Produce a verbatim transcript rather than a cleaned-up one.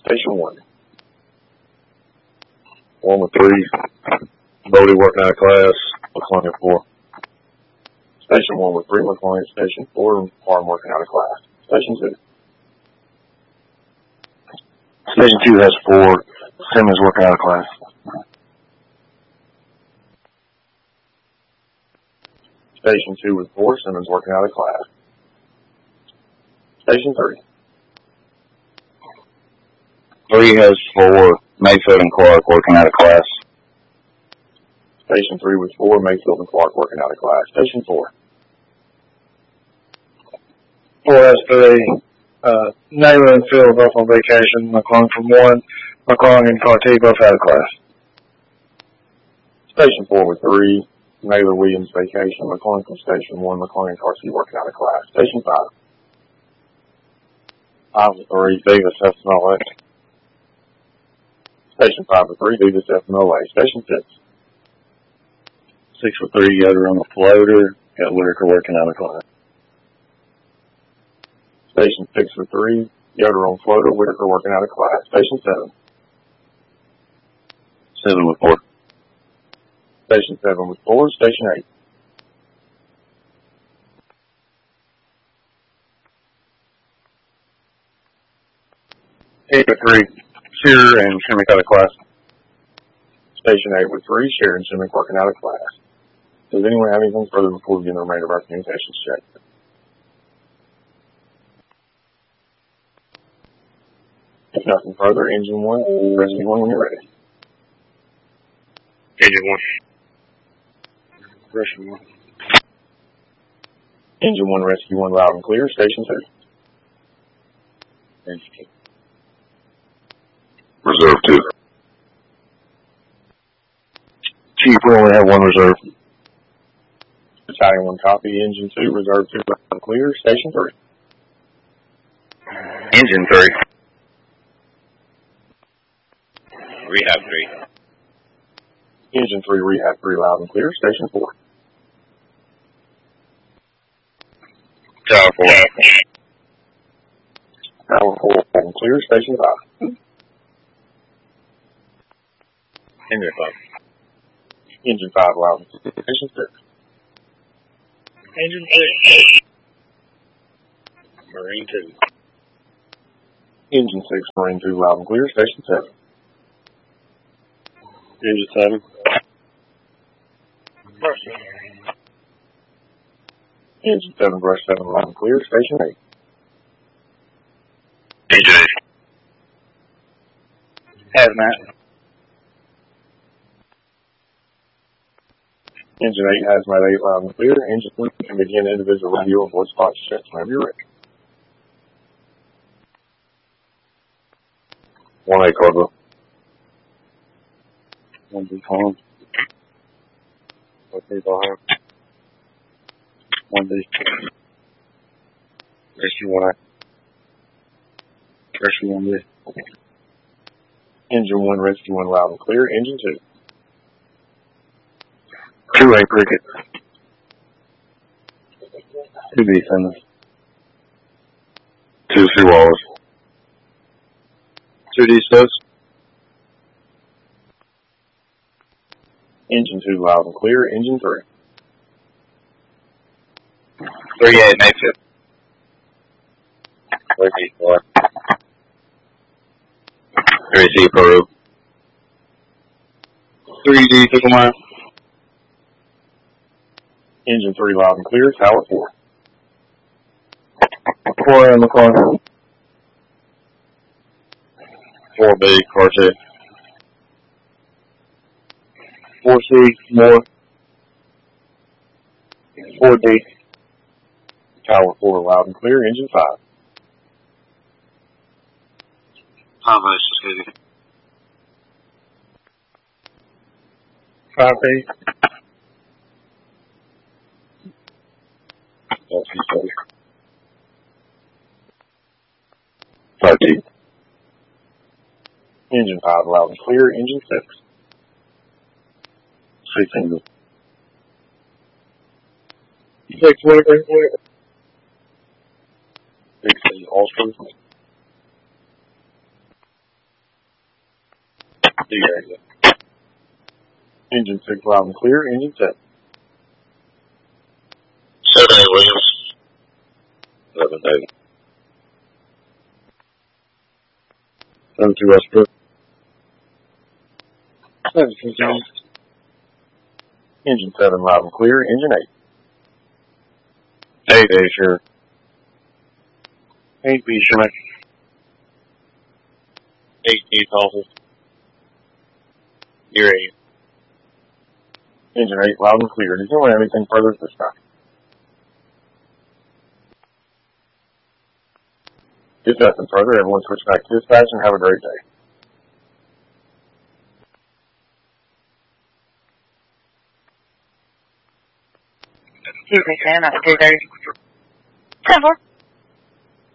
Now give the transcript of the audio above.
Station one. One with three. Bodie working out of class. McClung at four. Station one with three. McClung at station four. And Farm working out of class. Station two. Station two has four. Simmons working out of class. Station two with four. Simmons working out of class. Station three. Three has four. Mayfield and Clark working out of class. Station three with four. Mayfield and Clark working out of class. Station four. Four has three. Uh, Naylor and Phil both on vacation. McClung from one. McClung and Carty both out of class. Station four with three. Naylor, Williams, vacation. McClung from station one. McClung and Carty working out of class. Station five. Five with three. Davis, F M L A. Station five with three. Davis, F M L A. Station six. Six with three. Yoder on the floater. Got Whitaker working out of class. Station six with three. Yoder on floater. Whitaker working out of class. Station seven. Seven with four. Station seven with four. Station eight. Eight with three. Shearer and Shimmick out of class. Station eight with three. Shearer and Shimmick working out of class. Does anyone have anything further before we begin the remainder of our communications check? If nothing further, engine one, rescue one when you're ready. Engine one. Rescue one. Engine one, rescue one, loud and clear. Station two. Engine two. Reserve two. Chief, we only have one reserve. Battalion one copy. Engine two, reserve two, loud and clear. Station three. Engine three. Rehab three. Engine three, rehab three, loud and clear. Station four. Tower four. Tower four, loud and clear. Station five. Engine five. Engine five, loud and clear. Station six. Engine six. Marine two. Engine six, Marine two, loud and clear. Station seven. Engine seven. Brush Engine seven, brush seven, loud and clear. Station eight. Engine eight. Hazmat. Engine eight, hazmat eight, loud and clear. Engine one can begin individual review of voice box checks whenever you're ready. One A cargo. One B column. One B behind. One B. Rescue one A. Rescue one B. Engine one, rescue one, loud and clear. Engine two. Two A cricket. Two B Simmons. Two C Wallace. Two D Stokes. Engine two, loud and clear. Engine three. Three A Mayfield. Three B four. Three C Peru. Three D Sycamore. Engine three, loud and clear. Tower four. Four in McClung. Four B Carty. Four C, Moore. Four D. Tower four, loud and clear. Engine five. Five A City. Five B. Five D. Engine five, loud and clear. Engine six. Six single. Six Whitaker. Six is Ulster. D area. Engine six loud and clear. Engine seven. seven eight Williams. Seven eight. Seven two Westbrook. Seven fifteen. Engine seven loud and clear. Engine eight. Eight A sure. Eight B sure. eight D Tulsa. You're eight. Engine eight loud and clear. Does anyone have anything further at this time? If nothing further, everyone switch back to dispatch and have a great day. Excuse me, Sam, at two thirty. ten four.